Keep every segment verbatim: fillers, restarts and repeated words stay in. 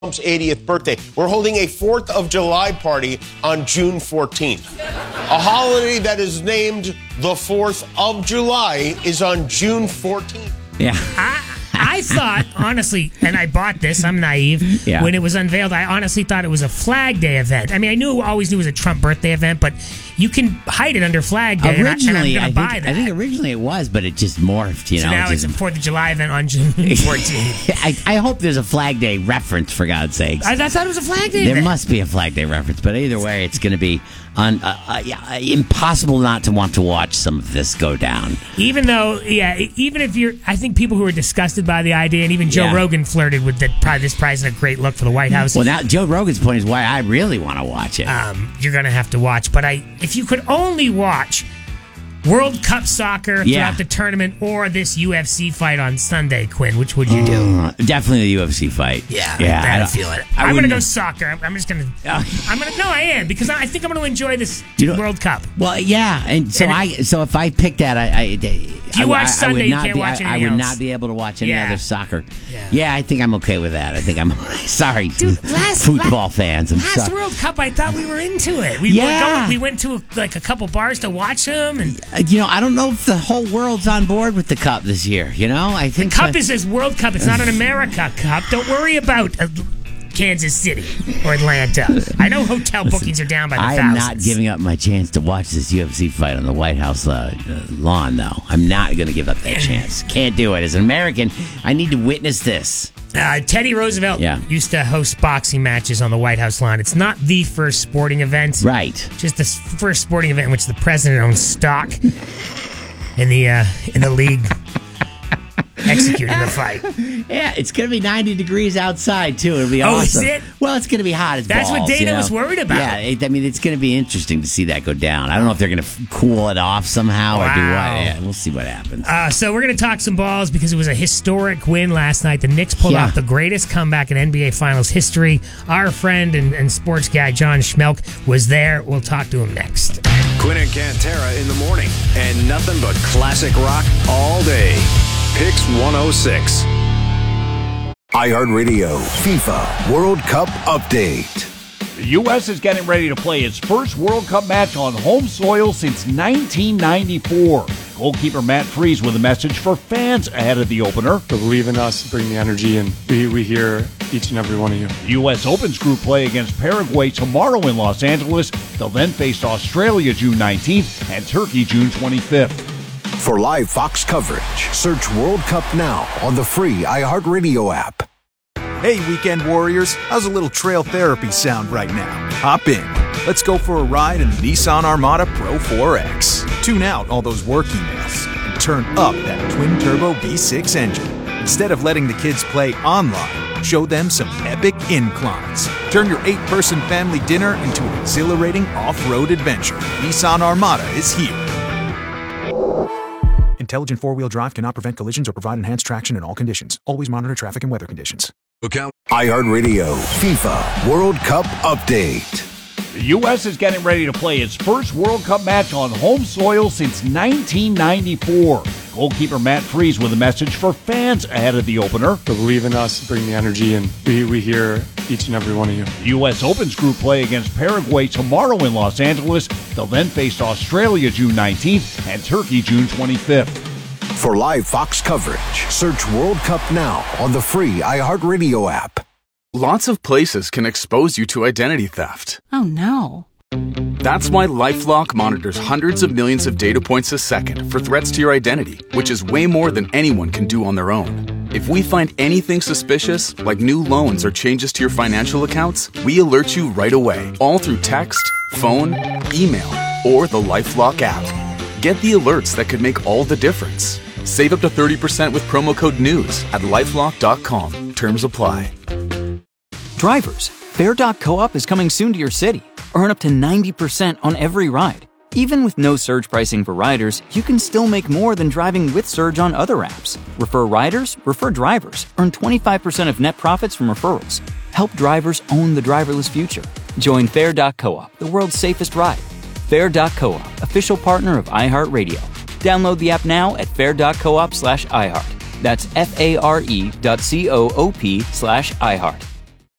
Trump's eightieth birthday. We're holding a fourth of July party on June fourteenth. A holiday that is named the fourth of July is on June fourteenth. Yeah. I, I thought, honestly, and I bought this, I'm naive, yeah. when it was unveiled, I honestly thought it was a Flag Day event. I mean, I knew, always knew it was a Trump birthday event, but you can hide it under Flag Day, originally, and, I, and I'm I, going to buy think, that. I think originally it was, but it just morphed, you so know. now it's just, a fourth of July event on June fourteenth. I, I hope there's a Flag Day reference, for God's sakes. I, I thought it was a Flag Day There event. must be a Flag Day reference, but either way, it's going to be un, uh, uh, yeah, impossible not to want to watch some of this go down. Even though, yeah, even if you're, I think people who are disgusted by the idea, and even Joe Yeah. Rogan flirted with that, probably this prize is a great look for the White House. Well, now Joe Rogan's point is why I really want to watch it. Um, you're going to have to watch. But I, if you could only watch World Cup soccer Yeah. throughout the tournament or this U F C fight on Sunday, Quinn, which would you do? Uh, definitely the U F C fight. Yeah, yeah, I, I I don't- feel it. I I'm going to wouldn't- go soccer. I'm, I'm just going to. I'm going to. No, I am because I, I think I'm going to enjoy this You know- World Cup. Well, yeah, and so And it- I, so if I pick that, I, I, If you I, watch I, Sunday, I would you not can't be, watch I, I anything would else. not be able to watch any Yeah. other soccer. Yeah. Yeah. I think I'm okay with that. I think I'm sorry, Dude, last- football last- fans. I'm Last sorry. World Cup, I thought we were into it. We Yeah. were going, we went to like a couple bars to watch them, and Uh, You know, I don't know if the whole world's on board with the cup this year. You know, I think Cup that- is this World Cup. It's not an America Cup. Don't worry about uh, Kansas City or Atlanta. I know hotel bookings are down by the I thousands. am not giving up my chance to watch this U F C fight on the White House uh, uh, lawn, though. I'm not going to give up that chance. Can't do it. As an American, I need to witness this. Uh, Teddy Roosevelt Yeah. used to host boxing matches on the White House lawn. It's not the first sporting event. Right. Just the s- first sporting event in which the president owns stock in the uh, in the league executing the fight. Yeah, it's going to be ninety degrees outside, too. It'll be Oh, awesome. is it? Well, it's going to be hot as That's what balls, Dana you know? was worried about. Yeah, it, I mean, it's going to be interesting to see that go down. I don't know if they're going to f- cool it off somehow or do what. Wow. Yeah, we'll see what happens. Uh, so we're going to talk some balls because it was a historic win last night. The Knicks pulled Yeah. off the greatest comeback in N B A Finals history. Our friend and, and sports guy John Schmelk was there. We'll talk to him next. Quinn and Cantera in the morning, and nothing but classic rock all day. Picks one oh six. iHeartRadio FIFA World Cup Update. The U S is getting ready to play its first World Cup match on home soil since nineteen ninety-four. Goalkeeper Matt Freese with a message for fans ahead of the opener. Believe in us, bring the energy, and we, we hear each and every one of you. The U S Opens group play against Paraguay tomorrow in Los Angeles. They'll then face Australia June nineteenth and Turkey June twenty-fifth. For live Fox coverage, search World Cup now on the free iHeartRadio app. Hey, weekend warriors, how's a little trail therapy sound right now? Hop in. Let's go for a ride in the Nissan Armada Pro four X. Tune out all those work emails and turn up that twin-turbo V six engine. Instead of letting the kids play online, show them some epic inclines. Turn your eight-person family dinner into an exhilarating off-road adventure. Nissan Armada is here. Intelligent four-wheel drive cannot prevent collisions or provide enhanced traction in all conditions. Always monitor traffic and weather conditions. iHeartRadio FIFA World Cup Update. The U S is getting ready to play its first World Cup match on home soil since nineteen ninety-four. Goalkeeper Matt Freese with a message for fans ahead of the opener. Believe in us, bring the energy, and we, we hear each and every one of you. The U S Opens group play against Paraguay tomorrow in Los Angeles. They'll then face Australia June nineteenth and Turkey June twenty-fifth. For live Fox coverage, search World Cup now on the free iHeartRadio app. Lots of places can expose you to identity theft. Oh, no. That's why LifeLock monitors hundreds of millions of data points a second for threats to your identity, which is way more than anyone can do on their own. If we find anything suspicious, like new loans or changes to your financial accounts, we alert you right away, all through text, phone, email, or the LifeLock app. Get the alerts that could make all the difference. Save up to thirty percent with promo code NEWS at lifelock dot com. Terms apply. Drivers, Fare dot coop is coming soon to your city. Earn up to ninety percent on every ride. Even with no surge pricing for riders, you can still make more than driving with Surge on other apps. Refer riders, refer drivers. Earn twenty-five percent of net profits from referrals. Help drivers own the driverless future. Join Fare dot coop, the world's safest ride. Fare dot coop, official partner of iHeartRadio. Download the app now at fare dot coop slash iHeart. That's F A R E dot C O O P slash iHeart.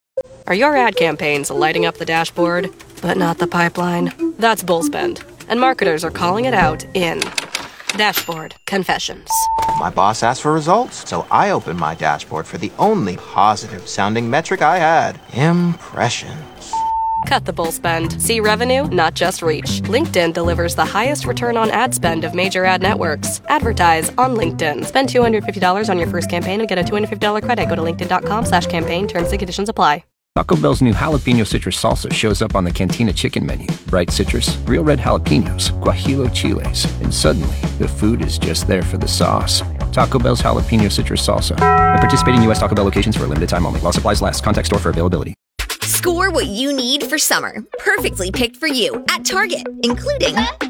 Are your ad campaigns lighting up the dashboard, but not the pipeline? That's bullspend, and marketers are calling it out in Dashboard Confessions. My boss asked for results, so I opened my dashboard for the only positive-sounding metric I had: impressions. Cut the bull spend. See revenue, not just reach. LinkedIn delivers the highest return on ad spend of major ad networks. Advertise on LinkedIn. Spend two hundred fifty dollars on your first campaign and get a two hundred fifty dollars credit. Go to linkedin.com slash campaign. Terms and conditions apply. Taco Bell's new jalapeno citrus salsa shows up on the Cantina chicken menu. Bright citrus, real red jalapenos, guajillo chiles, and suddenly the food is just there for the sauce. Taco Bell's jalapeno citrus salsa. At participating U S Taco Bell locations for a limited time only. While supplies last. Contact store for availability. Score what you need for summer. Perfectly picked for you at Target, including Up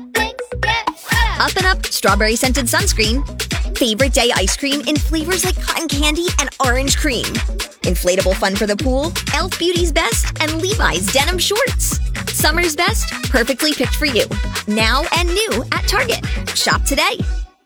and Up strawberry scented sunscreen, favorite day ice cream in flavors like cotton candy and orange cream, inflatable fun for the pool, Elf Beauty's Best, and Levi's denim shorts. Summer's best, perfectly picked for you. Now and new at Target. Shop today.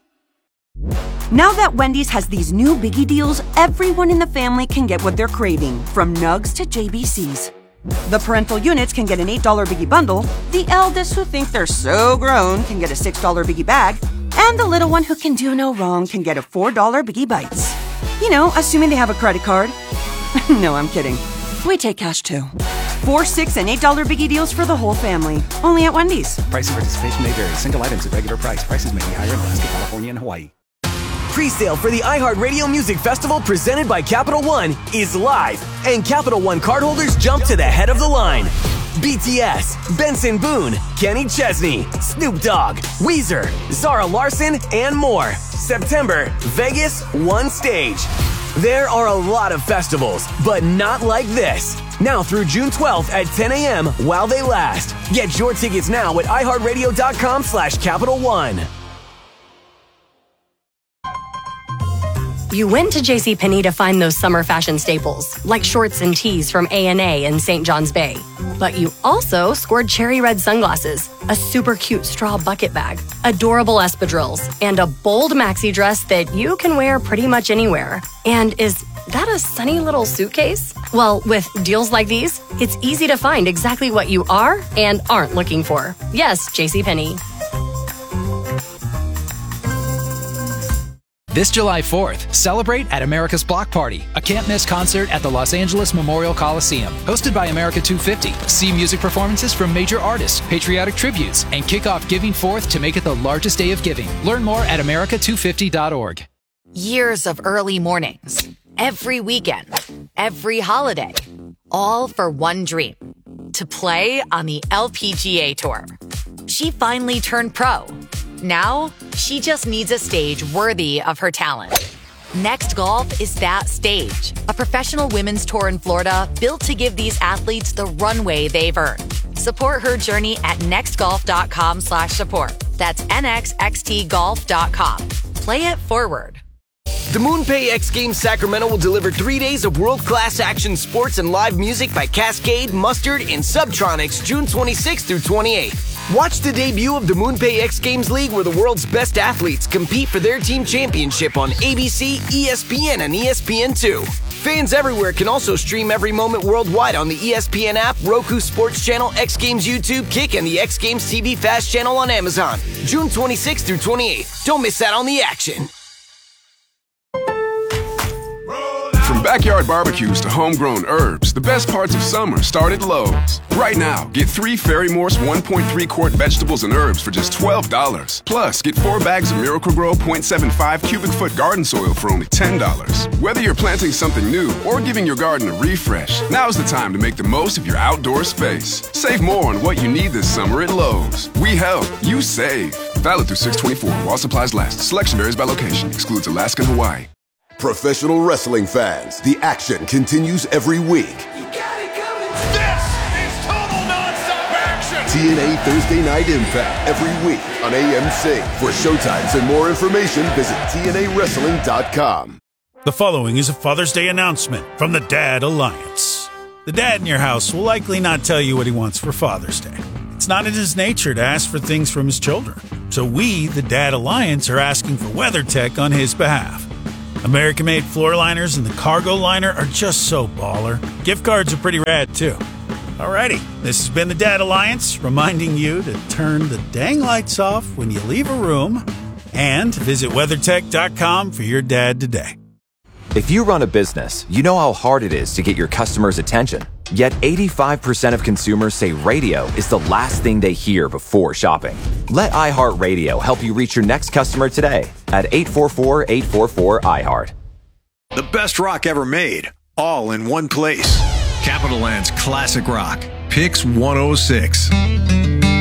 Now that Wendy's has these new biggie deals, everyone in the family can get what they're craving, from nugs to J B Cs. The parental units can get an eight dollar biggie bundle, the eldest who think they're so grown can get a six dollar biggie bag, and the little one who can do no wrong can get a four dollar biggie bites. You know, assuming they have a credit card. No, I'm kidding. We take cash too. Four, six, and eight dollar biggie deals for the whole family. Only at Wendy's. Price and participation may vary. Single items at regular price. Prices may be higher in Alaska, California, and Hawaii. Pre-sale for the iHeartRadio Music Festival presented by Capital One is live, and Capital One cardholders jump to the head of the line. B T S, Benson Boone, Kenny Chesney, Snoop Dogg, Weezer, Zara Larsson, and more. September, Vegas, one stage. There are a lot of festivals, but not like this. Now through June twelfth at ten a.m. while they last. Get your tickets now at iHeartRadio.com slash Capital One. You went to JCPenney to find those summer fashion staples, like shorts and tees from A and A in Saint John's Bay. But you also scored cherry red sunglasses, a super cute straw bucket bag, adorable espadrilles, and a bold maxi dress that you can wear pretty much anywhere. And is that a sunny little suitcase? Well, with deals like these, it's easy to find exactly what you are and aren't looking for. Yes, JCPenney. This July fourth, celebrate at America's Block Party, a can't-miss concert at the Los Angeles Memorial Coliseum. Hosted by America two fifty. See music performances from major artists, patriotic tributes, and kick off Giving Fourth to make it the largest day of giving. Learn more at America two fifty dot org. Years of early mornings, every weekend, every holiday, all for one dream, to play on the L P G A Tour. She finally turned pro. Now, she just needs a stage worthy of her talent. Next Golf is that stage. A professional women's tour in Florida built to give these athletes the runway they've earned. Support her journey at nextgolf.com slash support. That's nxxtgolf dot com. Play it forward. The MoonPay X Games Sacramento will deliver three days of world-class action sports and live music by Cascade, Mustard, and Subtronics June twenty-sixth through twenty-eighth. Watch the debut of the MoonPay X Games League, where the world's best athletes compete for their team championship on A B C, E S P N, and E S P N two. Fans everywhere can also stream every moment worldwide on the E S P N app, Roku Sports Channel, X Games YouTube, Kick, and the X Games T V Fast Channel on Amazon. June twenty-sixth through twenty-eighth. Don't miss out on the action. From backyard barbecues to homegrown herbs, the best parts of summer start at Lowe's. Right now, get three Fairy Morse one point three quart vegetables and herbs for just twelve dollars. Plus, get four bags of Miracle-Gro point seven five cubic foot garden soil for only ten dollars. Whether you're planting something new or giving your garden a refresh, now's the time to make the most of your outdoor space. Save more on what you need this summer at Lowe's. We help, you save. Valid through six twenty-four while supplies last. Selection varies by location. Excludes Alaska and Hawaii. Professional wrestling fans, the action continues every week. You got it coming. This is total nonstop action. T N A Thursday Night Impact every week on A M C. For showtimes and more information, visit T N A wrestling dot com. The following is a Father's Day announcement from the Dad Alliance. The dad in your house will likely not tell you what he wants for Father's Day. It's not in his nature to ask for things from his children. So we, the Dad Alliance, are asking for WeatherTech on his behalf. American-made floor liners and the cargo liner are just so baller. Gift cards are pretty rad, too. Alrighty, this has been the Dad Alliance, reminding you to turn the dang lights off when you leave a room and visit WeatherTech dot com for your dad today. If you run a business, you know how hard it is to get your customers' attention. Yet eighty-five percent of consumers say radio is the last thing they hear before shopping. Let iHeartRadio help you reach your next customer today at eight four four, eight four four, I heart. The best rock ever made, all in one place. Capital Land's Classic Rock, Picks one oh six.